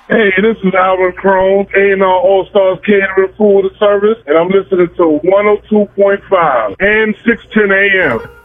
Hey, this is Albert Crone, A&R All-Stars Catering Food Service, and I'm listening to 102.5 and 610 AM.